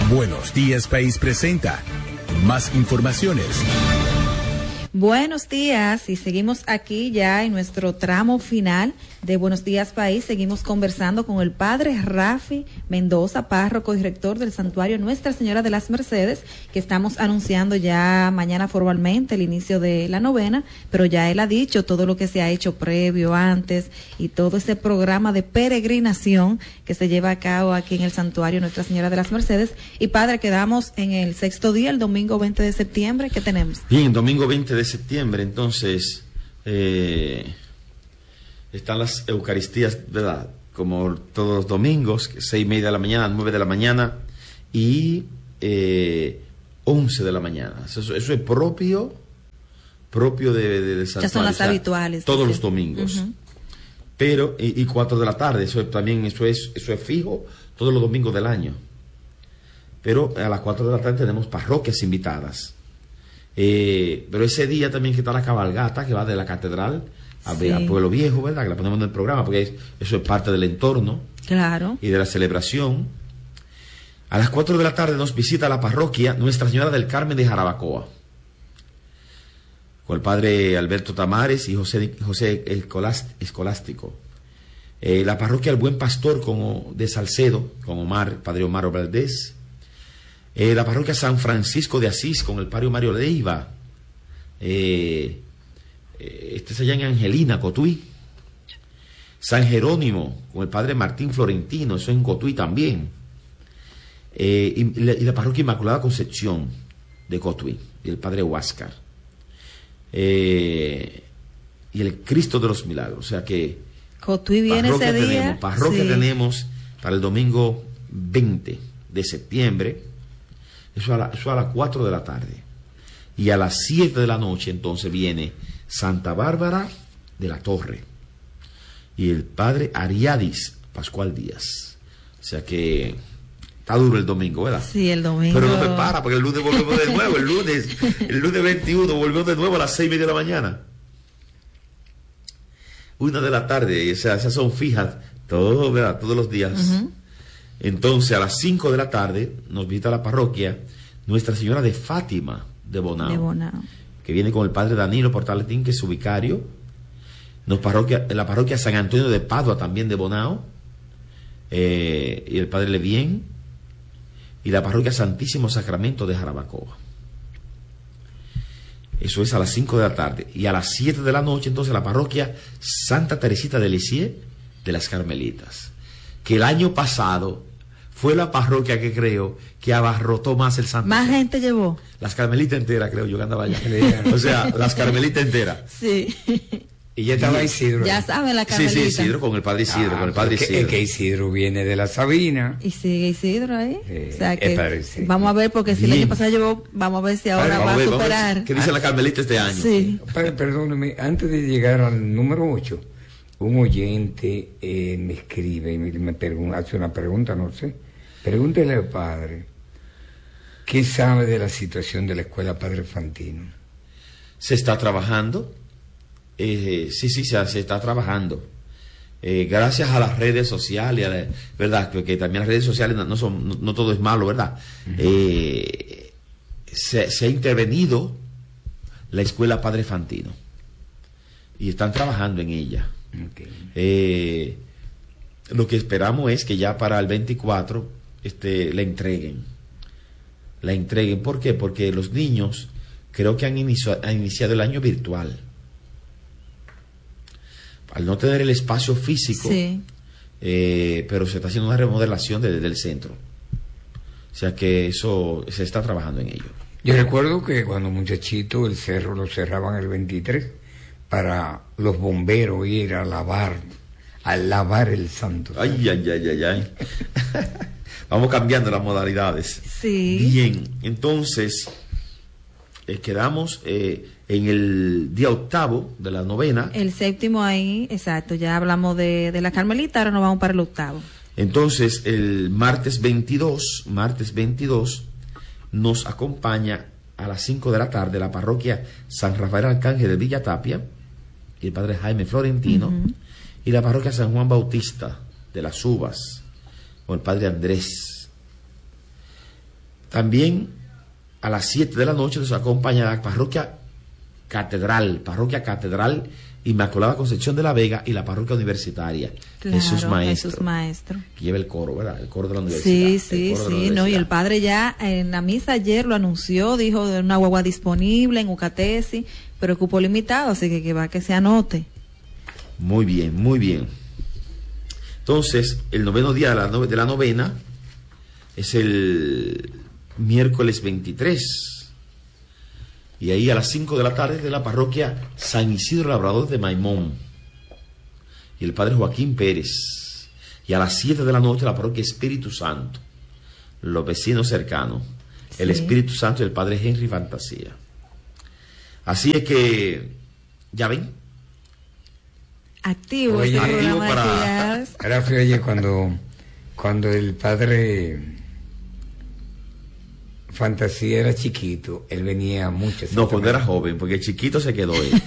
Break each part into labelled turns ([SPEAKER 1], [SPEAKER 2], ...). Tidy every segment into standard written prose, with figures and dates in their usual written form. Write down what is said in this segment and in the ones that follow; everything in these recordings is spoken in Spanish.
[SPEAKER 1] Buenos Días País presenta más informaciones.
[SPEAKER 2] Buenos días, y seguimos aquí ya en nuestro tramo final de Buenos Días País. Seguimos conversando con el padre Rafi Mendoza, párroco y rector del santuario Nuestra Señora de las Mercedes, que estamos anunciando ya mañana formalmente el inicio de la novena, pero ya él ha dicho todo lo que se ha hecho previo, antes, y todo ese programa de peregrinación que se lleva a cabo aquí en el santuario Nuestra Señora de las Mercedes. Y padre, quedamos en el sexto día, el domingo 20 de septiembre. ¿Qué tenemos?
[SPEAKER 3] Bien, domingo 20 de septiembre, entonces, están las Eucaristías, ¿verdad? Como todos los domingos, 6:30 de la mañana, 9 de la mañana y 11 de la mañana. Eso es propio de santuario.
[SPEAKER 2] Ya son las habituales.
[SPEAKER 3] Todos los domingos. Pero, y 4 de la tarde, eso es fijo todos los domingos del año. Pero a las 4 de la tarde tenemos parroquias invitadas. Pero ese día también que está la cabalgata que va de la catedral a Pueblo Viejo, ¿verdad? Que la ponemos en el programa porque eso es parte del entorno.
[SPEAKER 2] Claro.
[SPEAKER 3] Y de la celebración. A las 4 de la tarde nos visita la parroquia Nuestra Señora del Carmen de Jarabacoa, con el padre Alberto Tamares y José Escolástico. La parroquia El Buen Pastor de Salcedo, con padre Omar Valdés. La parroquia San Francisco de Asís con el padre Mario Leiva. Este es allá en Angelina, Cotuí. San Jerónimo con el padre Martín Florentino, eso en Cotuí también. Y la parroquia Inmaculada Concepción de Cotuí, y el padre Huáscar. Y el Cristo de los Milagros. O sea que
[SPEAKER 2] Cotuí viene ese día.
[SPEAKER 3] Parroquia tenemos para el domingo 20 de septiembre. Eso a las 4 de la tarde. Y a las 7 de la noche entonces viene Santa Bárbara de la Torre y el padre Ariadis Pascual Díaz. O sea que está duro el domingo, ¿verdad?
[SPEAKER 2] Sí, el domingo.
[SPEAKER 3] Pero no me para, porque el lunes volvemos de nuevo. El lunes 21 volvemos de nuevo a las 6:30 de la mañana. 1 de la tarde. O sea, esas son fijas ¿verdad? Todos los días. Entonces, a las 5 de la tarde nos visita la parroquia Nuestra Señora de Fátima de Bonao, que viene con el padre Danilo Portaletín, que es su vicario. La parroquia San Antonio de Padua, también de Bonao, y el padre Levien, y la parroquia Santísimo Sacramento de Jarabacoa. Eso es a las 5 de la tarde. Y a las 7 de la noche, entonces, la parroquia Santa Teresita de Lisieux de las Carmelitas, que el año pasado fue la parroquia que creo que abarrotó más el santo.
[SPEAKER 2] Más gente llevó.
[SPEAKER 3] Las Carmelitas enteras, creo yo que andaba allá. O sea, las Carmelitas enteras.
[SPEAKER 2] Sí.
[SPEAKER 4] Y ya estaba Isidro.
[SPEAKER 2] Ya sabe la Carmelita.
[SPEAKER 3] Sí, Isidro, con el padre Isidro, con el padre Isidro.
[SPEAKER 4] Es que Isidro viene de la Sabina.
[SPEAKER 2] Y sigue Isidro ahí. O sea que vamos a ver, porque si el año pasado llevó, vamos a ver si ahora va a superar.
[SPEAKER 3] ¿Qué dice la Carmelita este año?
[SPEAKER 2] Sí.
[SPEAKER 4] Perdóneme, antes de llegar al número 8, un oyente me escribe y me hace una pregunta, no sé. Pregúntele al padre, ¿qué sabe de la situación de la escuela Padre Fantino?
[SPEAKER 3] Se está trabajando. Se está trabajando. Gracias a las redes sociales, ¿verdad? Porque también las redes sociales no todo es malo, ¿verdad? Se ha intervenido la escuela Padre Fantino y están trabajando en ella. Okay. Lo que esperamos es que ya para el 24 la entreguen. ¿Por qué? Porque los niños creo que han iniciado el año virtual. Al no tener el espacio físico, pero se está haciendo una remodelación del centro. O sea que eso se está trabajando en ello.
[SPEAKER 4] Yo recuerdo que cuando muchachito el cerro lo cerraban el 23 para los bomberos ir a lavar el santo.
[SPEAKER 3] Ay. Vamos cambiando las modalidades.
[SPEAKER 2] Sí.
[SPEAKER 3] Bien, entonces quedamos en el día 8 de la novena.
[SPEAKER 2] El 7 ahí, exacto, ya hablamos de la Carmelita, ahora nos vamos para el 8.
[SPEAKER 3] Entonces, el martes 22 nos acompaña a las 5 de la tarde la parroquia San Rafael Arcángel de Villa Tapia, y el padre Jaime Florentino, y la parroquia San Juan Bautista de las Uvas, con el padre Andrés. También a las 7 de la noche nos acompaña la Parroquia Catedral Inmaculada Concepción de la Vega y la Parroquia Universitaria.
[SPEAKER 2] Claro,
[SPEAKER 3] Jesús Maestro. Que lleva el coro, ¿verdad? El coro de la universidad.
[SPEAKER 2] Sí, no, y el padre ya en la misa ayer lo anunció, dijo de una guagua disponible en Ucatesi, pero cupo limitado, así que va que se anote.
[SPEAKER 3] Muy bien, muy bien. Entonces, el noveno día de la novena es el miércoles 23. Y ahí a las 5 de la tarde de la parroquia San Isidro Labrador de Maimón. Y el padre Joaquín Pérez. Y a las 7 de la noche la parroquia Espíritu Santo. Los vecinos cercanos. Sí. El Espíritu Santo y el padre Henry Fantasía. Así es que, ya ven.
[SPEAKER 2] Activo
[SPEAKER 4] ese
[SPEAKER 2] programa
[SPEAKER 4] para...
[SPEAKER 2] de actividades.
[SPEAKER 4] Ahora fui oye cuando el padre Fantasía era chiquito, él venía mucho.
[SPEAKER 3] No, cuando era joven, porque el chiquito se quedó ahí.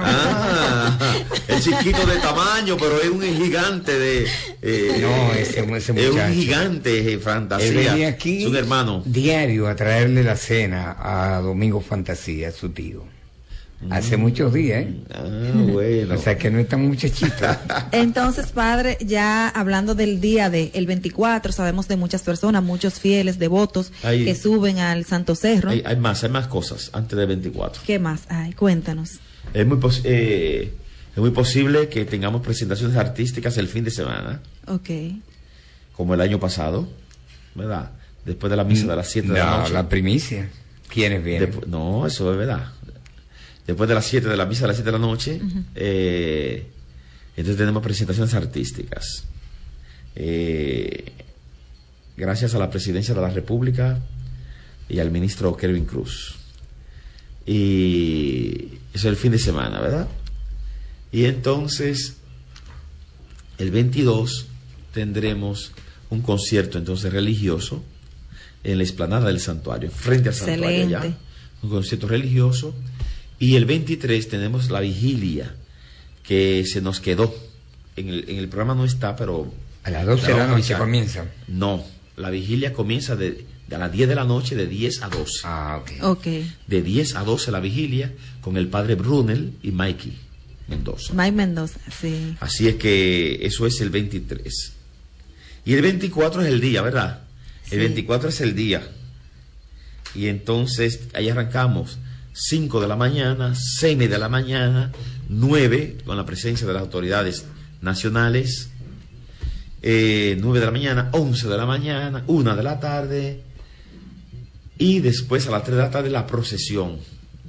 [SPEAKER 3] El chiquito de tamaño, pero es un gigante de...
[SPEAKER 4] no, ese muchacho.
[SPEAKER 3] Es un gigante, Fantasía.
[SPEAKER 4] Él venía aquí
[SPEAKER 3] es un hermano.
[SPEAKER 4] Diario a traerle la cena a Domingo Fantasía, su tío. Hace muchos días, ¿eh?
[SPEAKER 3] Bueno.
[SPEAKER 4] O sea que no es tan muchachito.
[SPEAKER 2] Entonces, padre, ya hablando del día el 24, sabemos de muchas personas, muchos fieles, devotos, que suben al Santo Cerro.
[SPEAKER 3] Hay más cosas antes del 24.
[SPEAKER 2] ¿Qué más hay? Cuéntanos.
[SPEAKER 3] Es muy posible que tengamos presentaciones artísticas el fin de semana.
[SPEAKER 2] Ok.
[SPEAKER 3] Como el año pasado, ¿verdad? Después de la misa de las 7 de la noche.
[SPEAKER 4] La primicia. ¿Quiénes vienen?
[SPEAKER 3] No, eso es verdad. Después de las 7 de la misa de las 7 de la noche, entonces tenemos presentaciones artísticas. Gracias a la Presidencia de la República y al ministro Kelvin Cruz. Y eso es el fin de semana, ¿verdad? Y entonces, el 22 tendremos un concierto entonces religioso en la explanada del santuario, frente al santuario allá. Un concierto religioso. Y el 23 tenemos la vigilia que se nos quedó. En el programa no está, pero...
[SPEAKER 4] A las 12 de la noche comienza.
[SPEAKER 3] No, la vigilia comienza a las 10 de la noche, de 10 a 12.
[SPEAKER 2] Okay.
[SPEAKER 3] De 10 a 12 la vigilia con el padre Brunel y Mikey Mendoza.
[SPEAKER 2] Mike Mendoza, sí.
[SPEAKER 3] Así es que eso es el 23. Y el 24 es el día, ¿verdad? Sí. El 24 es el día. Y entonces ahí arrancamos. 5 de la mañana, 6 de la mañana, 9 con la presencia de las autoridades nacionales, 9 de la mañana, 11 de la mañana, 1 de la tarde y después a las 3 de la tarde la procesión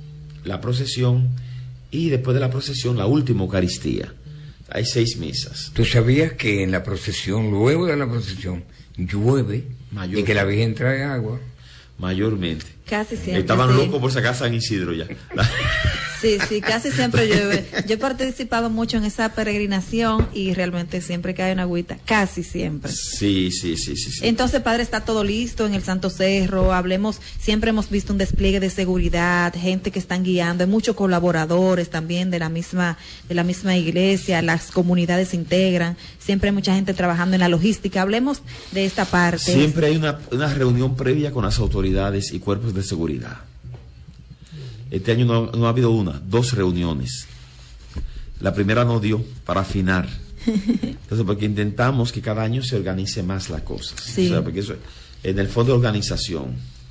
[SPEAKER 3] y después de la procesión la última Eucaristía. Hay 6 misas.
[SPEAKER 4] ¿Tú sabías que en la procesión, luego de la procesión, llueve y que la Virgen trae agua?
[SPEAKER 3] Mayormente.
[SPEAKER 2] Casi siempre.
[SPEAKER 3] Estaban locos por sacar San Isidro ya.
[SPEAKER 2] Sí, casi siempre llueve. Yo he participado mucho en esa peregrinación y realmente siempre cae una agüita, casi siempre.
[SPEAKER 3] Sí.
[SPEAKER 2] Entonces, padre, está todo listo en el Santo Cerro. Siempre hemos visto un despliegue de seguridad, gente que están guiando, hay muchos colaboradores también de la misma iglesia, las comunidades se integran, siempre hay mucha gente trabajando en la logística. Hablemos de esta parte.
[SPEAKER 3] Siempre hay una reunión previa con las autoridades y cuerpos de seguridad. Este año no ha habido 2 reuniones. La primera no dio para afinar. Entonces, porque intentamos que cada año se organice más la cosa.
[SPEAKER 2] Sí.
[SPEAKER 3] O sea, porque eso, en el fondo de organización.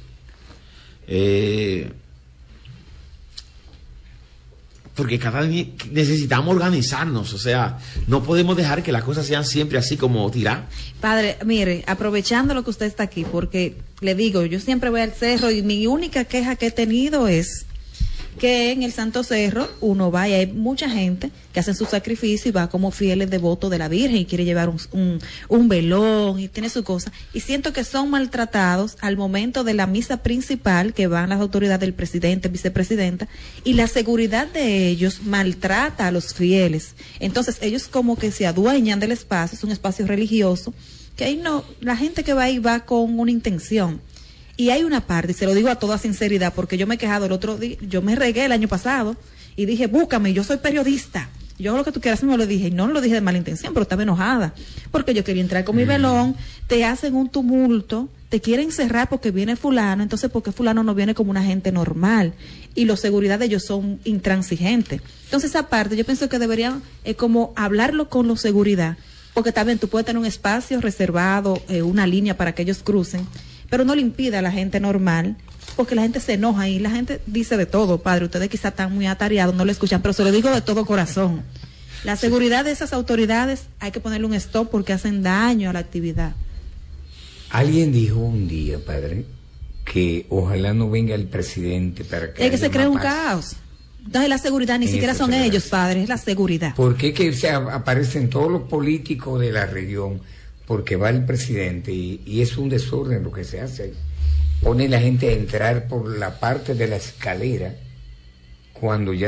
[SPEAKER 3] Porque cada año necesitamos organizarnos. O sea, no podemos dejar que las cosas sean siempre así como tirar.
[SPEAKER 2] Padre, mire, aprovechando lo que usted está aquí, porque le digo, yo siempre voy al cerro y mi única queja que he tenido es que en el Santo Cerro uno va y hay mucha gente que hace su sacrificio y va como fieles devotos de la Virgen y quiere llevar un velón y tiene su cosa, y siento que son maltratados al momento de la misa principal, que van las autoridades del presidente, vicepresidenta, y la seguridad de ellos maltrata a los fieles. Entonces ellos como que se adueñan del espacio, es un espacio religioso, que ahí no, la gente que va ahí va con una intención. Y hay una parte, y se lo digo a toda sinceridad, porque yo me he quejado el otro día, yo me regué el año pasado y dije, búscame, yo soy periodista, yo hago lo que tú quieras, me lo dije, y no lo dije de mala intención, pero estaba enojada, porque yo quería entrar con mi velón, te hacen un tumulto, te quieren cerrar porque viene fulano, entonces porque fulano no viene como una gente normal, y los seguridad de ellos son intransigentes. Entonces esa parte yo pienso que deberían como hablarlo con los seguridad, porque también tú puedes tener un espacio reservado, una línea para que ellos crucen, pero no le impida a la gente normal, porque la gente se enoja y la gente dice de todo, padre, ustedes quizás están muy atareados, no lo escuchan, pero se lo digo de todo corazón. La seguridad de esas autoridades hay que ponerle un stop porque hacen daño a la actividad.
[SPEAKER 4] Alguien dijo un día, padre, que ojalá no venga el presidente para que...
[SPEAKER 2] Es que se crea un caos. Entonces la seguridad ni siquiera son ellos, padre, es la seguridad.
[SPEAKER 4] ¿Por qué que aparecen todos los políticos de la región? Porque va el presidente y es un desorden lo que se hace. Pone la gente a entrar por la parte de la escalera cuando ya